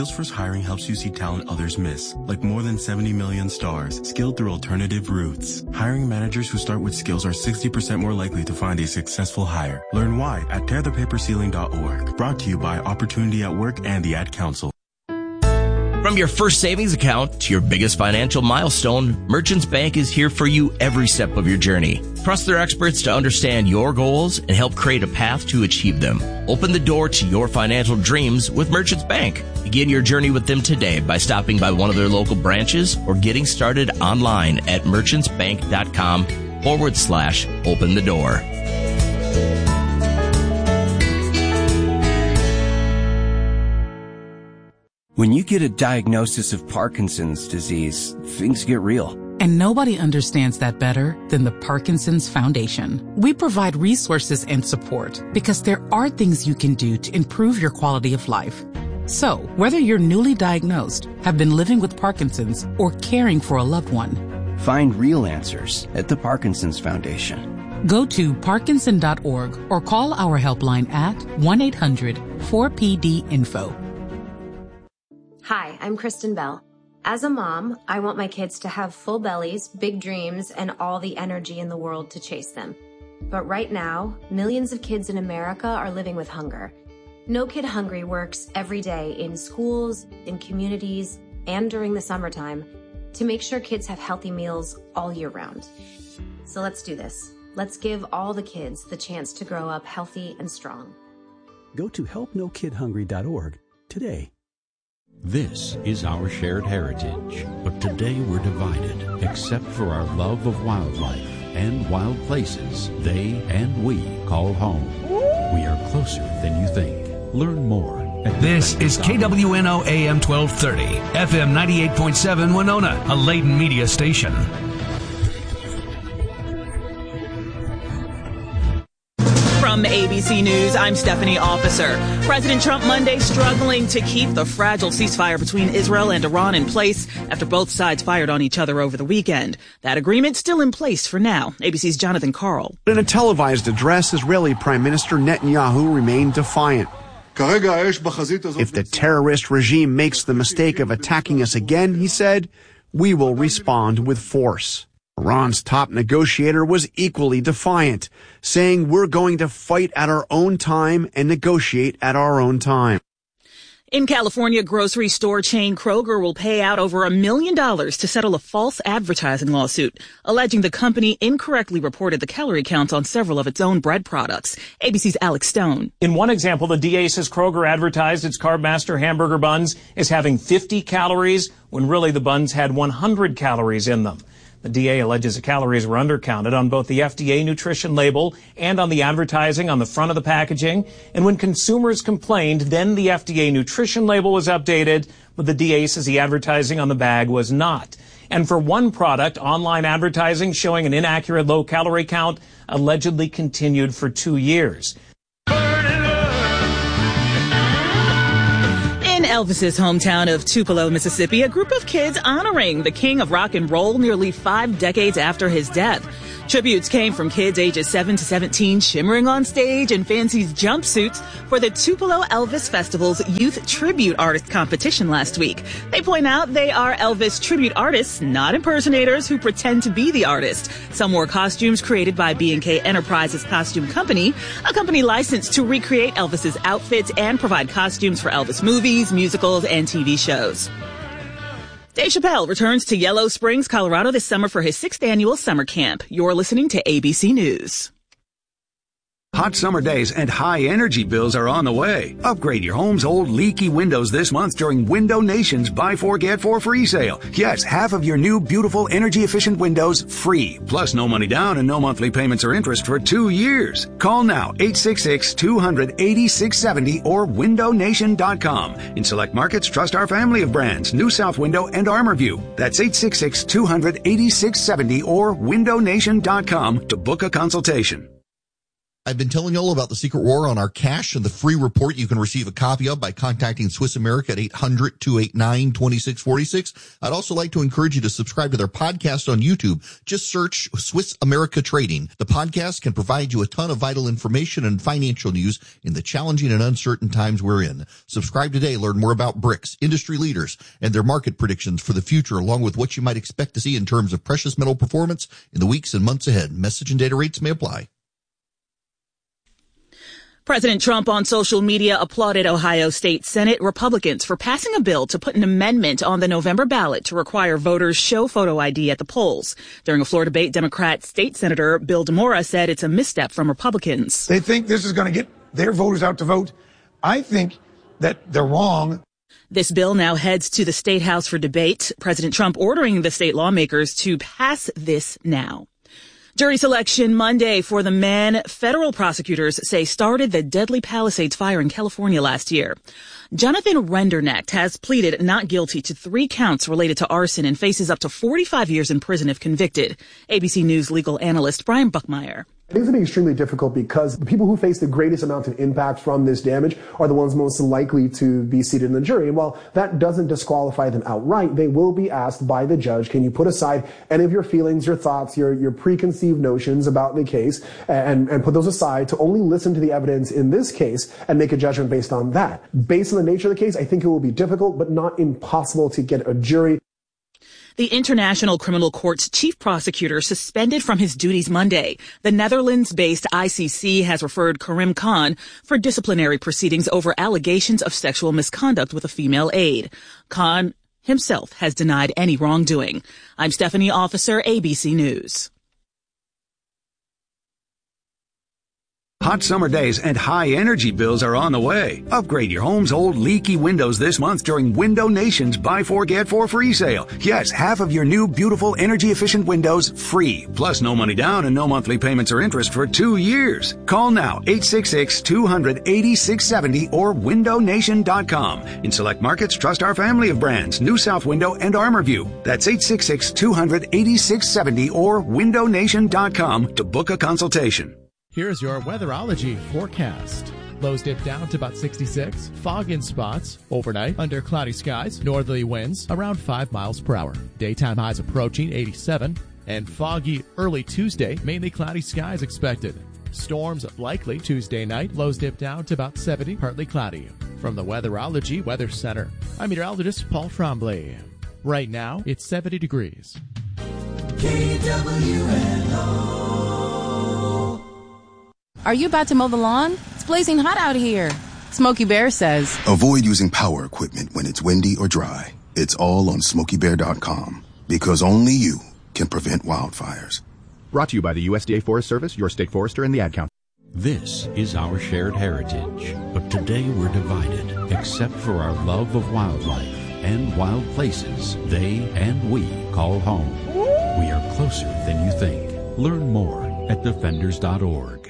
Skillsforce Hiring helps you see talent others miss, like more than 70 million stars, skilled through alternative routes. Hiring managers who start with skills are 60% more likely to find a successful hire. Learn why at tearthepaperceiling.org. Brought to you by Opportunity at Work and the Ad Council. From your first savings account to your biggest financial milestone, Merchants Bank is here for you every step of your journey. Trust their experts to understand your goals and help create a path to achieve them. Open the door to your financial dreams with Merchants Bank. Begin your journey with them today by stopping by one of their local branches or getting started online at merchantsbank.com/open the door. When you get a diagnosis of Parkinson's disease, things get real. And nobody understands that better than the Parkinson's Foundation. We provide resources and support because there are things you can do to improve your quality of life. So, whether you're newly diagnosed, have been living with Parkinson's, or caring for a loved one, find real answers at the Parkinson's Foundation. Go to parkinson.org or call our helpline at 1-800-4PD-INFO. Hi, I'm Kristen Bell. As a mom, I want my kids to have full bellies, big dreams, and all the energy in the world to chase them. But right now, millions of kids in America are living with hunger. No Kid Hungry works every day in schools, in communities, and during the summertime to make sure kids have healthy meals all year round. So let's do this. Let's give all the kids the chance to grow up healthy and strong. Go to helpnokidhungry.org today. This is our shared heritage, but today we're divided, except for our love of wildlife and wild places they and we call home. We are closer than you think. Learn more. This is KWNO AM 1230, FM 98.7 Winona, a Layton media station. From ABC News, I'm Stephanie Officer. President Trump Monday struggling to keep the fragile ceasefire between Israel and Iran in place after both sides fired on each other over the weekend. That agreement still in place for now. ABC's Jonathan Karl. In a televised address, Israeli Prime Minister Netanyahu remained defiant. If the terrorist regime makes the mistake of attacking us again, he said, we will respond with force. Iran's top negotiator was equally defiant, saying we're going to fight at our own time and negotiate at our own time. In California, grocery store chain Kroger will pay out over $1 million to settle a false advertising lawsuit, alleging the company incorrectly reported the calorie counts on several of its own bread products. ABC's Alex Stone. In one example, the DA says Kroger advertised its Carb Master hamburger buns as having 50 calories when really the buns had 100 calories in them. The DA alleges the calories were undercounted on both the FDA nutrition label and on the advertising on the front of the packaging. And when consumers complained, then the FDA nutrition label was updated, but the DA says the advertising on the bag was not. And for one product, online advertising showing an inaccurate low-calorie count allegedly continued for 2 years. In Elvis's hometown of Tupelo, Mississippi, a group of kids honoring the king of rock and roll nearly 5 decades after his death. Tributes came from kids ages 7 to 17 shimmering on stage in fancy jumpsuits for the Tupelo Elvis Festival's Youth Tribute Artist Competition last week. They point out they are Elvis tribute artists, not impersonators who pretend to be the artist. Some wore costumes created by B&K Enterprises Costume Company, a company licensed to recreate Elvis's outfits and provide costumes for Elvis movies, musicals, and TV shows. Dave Chappelle returns to Yellow Springs, Colorado this summer for his 6th annual summer camp. You're listening to ABC News. Hot summer days and high energy bills are on the way. Upgrade your home's old leaky windows this month during Window Nation's Buy 4 Get 4 free sale. Yes, half of your new beautiful energy efficient windows free. Plus no money down and no monthly payments or interest for 2 years. Call now 866-200-8670 or windownation.com. In select markets, trust our family of brands, New South Window and ArmorView. That's 866-200-8670 or windownation.com to book a consultation. I've been telling you all about the Secret War on our cash and the free report you can receive a copy of by contacting Swiss America at 800-289-2646. I'd also like to encourage you to subscribe to their podcast on YouTube. Just search Swiss America Trading. The podcast can provide you a ton of vital information and financial news in the challenging and uncertain times we're in. Subscribe today. Learn more about BRICS, industry leaders, and their market predictions for the future, along with what you might expect to see in terms of precious metal performance in the weeks and months ahead. Message and data rates may apply. President Trump on social media applauded Ohio State Senate Republicans for passing a bill to put an amendment on the November ballot to require voters show photo ID at the polls. During a floor debate, Democrat State Senator Bill DeMora said it's a misstep from Republicans. They think this is going to get their voters out to vote. I think that they're wrong. This bill now heads to the State House for debate. President Trump ordering the state lawmakers to pass this now. Jury selection Monday for the man federal prosecutors say started the deadly Palisades fire in California last year. Jonathan Rendernecht has pleaded not guilty to 3 counts related to arson and faces up to 45 years in prison if convicted. ABC News legal analyst Brian Buckmeyer. It is going to be extremely difficult because the people who face the greatest amount of impact from this damage are the ones most likely to be seated in the jury. And while that doesn't disqualify them outright, they will be asked by the judge, can you put aside any of your feelings, your thoughts, your preconceived notions about the case and put those aside to only listen to the evidence in this case and make a judgment based on that. Based on the nature of the case, I think it will be difficult, but not impossible to get a jury. The International Criminal Court's chief prosecutor suspended from his duties Monday. The Netherlands-based ICC has referred Karim Khan for disciplinary proceedings over allegations of sexual misconduct with a female aide. Khan himself has denied any wrongdoing. I'm Stephanie Officer, ABC News. Hot summer days and high energy bills are on the way. Upgrade your home's old leaky windows this month during Window Nation's Buy 4 Get 4 free sale. Yes, half of your new beautiful energy efficient windows free. Plus no money down and no monthly payments or interest for 2 years. Call now 866-200-8670 or windownation.com. In select markets, trust our family of brands, New South Window and ArmorView. That's 866-200-8670 or windownation.com to book a consultation. Here's your weatherology forecast. Lows dip down to about 66. Fog in spots. Overnight, under cloudy skies. Northerly winds around 5 miles per hour. Daytime highs approaching 87. And foggy early Tuesday. Mainly cloudy skies expected. Storms likely Tuesday night. Lows dip down to about 70. Partly cloudy. From the Weatherology Weather Center, I'm meteorologist Paul Trombley. Right now, it's 70 degrees. KWNO. Are you about to mow the lawn? It's blazing hot out here. Smokey Bear says, avoid using power equipment when it's windy or dry. It's all on SmokeyBear.com because only you can prevent wildfires. Brought to you by the USDA Forest Service, your state forester, and the Ad Council. This is our shared heritage, but today we're divided, except for our love of wildlife and wild places they and we call home. We are closer than you think. Learn more at defenders.org.